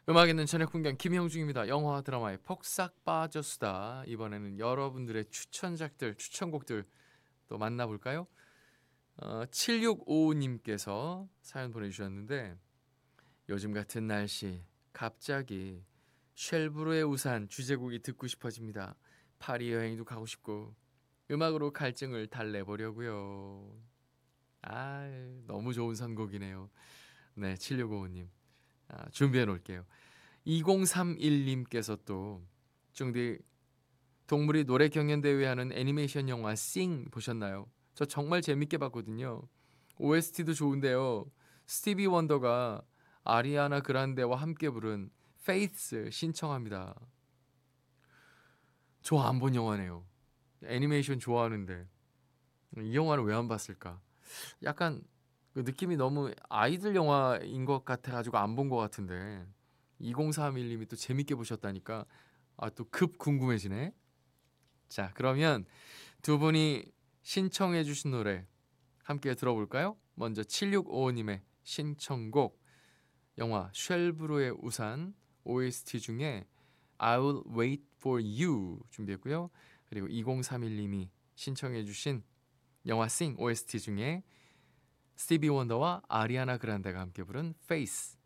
음악 있는 저녁 풍경 김형중입니다. 영화 드라마에 폭삭 빠져수다. 이번에는 여러분들의 추천작들, 추천곡들 또 만나볼까요? 7655님께서 사연 보내주셨는데 요즘 같은 날씨 갑자기 쉘브로의 우산 주제곡이 듣고 싶어집니다. 파리 여행도 가고 싶고 음악으로 갈증을 달래보려고요. 아, 너무 좋은 선곡이네요. 네, 7655님. 준비해 놓을게요. 2031님께서 또 쫑디 동물이 노래 경연대회 하는 애니메이션 영화 싱 보셨나요? 저 정말 재밌게 봤거든요. OST도 좋은데요. 스티비 원더가 아리아나 그란데와 함께 부른 Faiths 신청합니다. 저 안 본 영화네요. 애니메이션 좋아하는데 이 영화를 왜 안 봤을까? 약간 그 느낌이 너무 아이들 영화인 것 같아가지고 안 본 것 같은데 2031님이 또 재밌게 보셨다니까 또 급 궁금해지네. 자, 그러면 두 분이 신청해 주신 노래 함께 들어볼까요? 먼저 7655님의 신청곡 영화 쉘브로의 우산 OST 중에 I'll Wait for You 준비했고요. 그리고 2031님이 신청해 주신 영화 Sing OST 중에 스티비 원더와 아리아나 그란데가 함께 부른 Face